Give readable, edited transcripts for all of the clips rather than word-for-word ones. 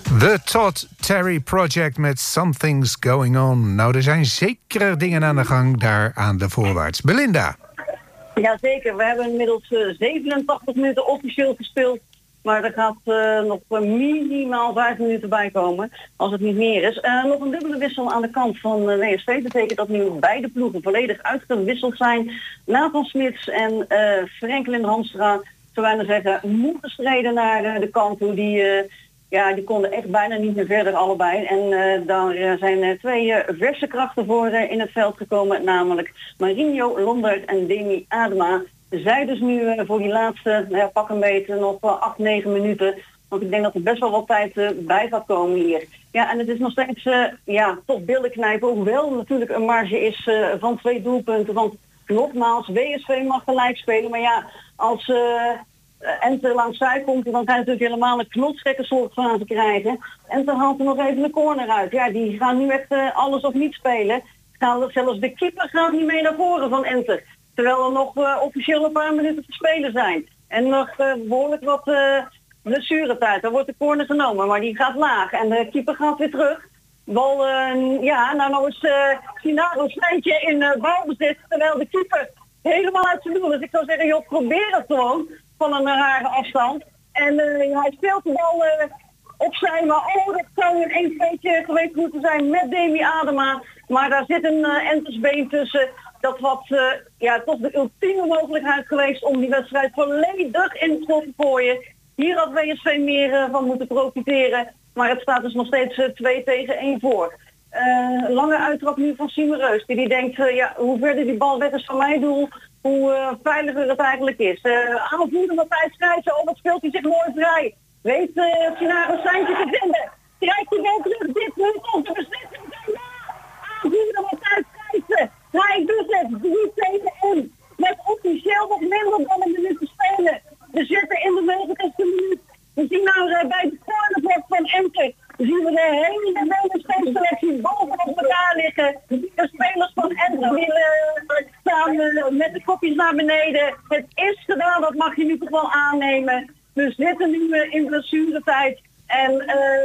The Todd Terry Project met Something's Going On. Nou, er zijn zeker dingen aan de gang daar aan de voorwaarts. Belinda. Jazeker, we hebben inmiddels 87 minuten officieel gespeeld. Maar er gaat nog minimaal 5 minuten bij komen, als het niet meer is. Nog een dubbele wissel aan de kant van WSV. Dat betekent dat nu beide ploegen volledig uitgewisseld zijn. Nathan Smits en Franklin Hamstra, zo wij zeggen, moeten strijden naar de kant toe. Die konden echt bijna niet meer verder allebei. En daar zijn 2 verse krachten voor in het veld gekomen. Namelijk Marinho Londert en Demi Adema. Zij dus nu voor die laatste, pak een beetje nog 8-9 minuten. Want ik denk dat er best wel wat tijd bij gaat komen hier. Ja, en het is nog steeds toch billen knijpen. Hoewel natuurlijk een marge is van 2 doelpunten. Want nogmaals, WSV mag gelijk spelen. Maar ja, als Ente langs zij komt, dan ga je natuurlijk helemaal een knotsgekke soort fase krijgen. Ente haalt er nog even de corner uit. Ja, die gaan nu echt alles of niet spelen. Zelfs de keeper gaat niet mee naar voren van Ente. Terwijl er nog officieel een paar minuten te spelen zijn. En nog behoorlijk wat blessuretijd. Dan wordt de corner genomen, maar die gaat laag. En de keeper gaat weer terug. Bal, nou is Sinaro een steentje in balbezit. Terwijl de keeper helemaal uit zijn doel is. Ik zou zeggen, joh, probeer het gewoon. Van een rare afstand. En hij speelt de bal opzij. Maar dat zou een 1-2'tje geweest moeten zijn met Demi Adema. Maar daar zit een entersbeen tussen. Dat was toch de ultieme mogelijkheid geweest om die wedstrijd volledig in het slot te gooien. Hier had WSV meer van moeten profiteren. Maar het staat dus nog steeds 2-1 voor. Lange uittrap nu van Siem Reus. Die denkt, hoe verder die bal weg is van mijn doel, hoe veiliger het eigenlijk is. Aanvoerder Matthijs Krijzen, wat speelt hij zich mooi vrij. Weet Sinaro Seintje te vinden. Krijgt hij wel terug, dit nu tot de beslissing. Aanvoerder Matthijs Krijzen. Hij doet het 3-1. Met officieel nog minder dan een minuut te spelen. We zitten in de 90ste minuut. We zien nou bij de cornervlak van Emke. Zien we de hele WSV-selectie bovenop elkaar liggen. De spelers van Emke staan met de kopjes naar beneden. Het is gedaan, dat mag je nu toch wel aannemen. We zitten nu in blessuretijd. En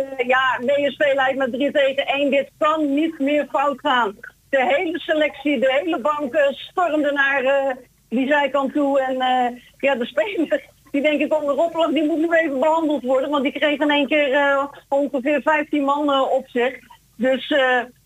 WSV leidt met 3-1. Dit kan niet meer fout gaan. De hele selectie, de hele bank stormde naar die zijkant toe. En de spelers, die denk ik onderop, die moet nu even behandeld worden. Want die kregen in één keer ongeveer 15 man op zich. Dus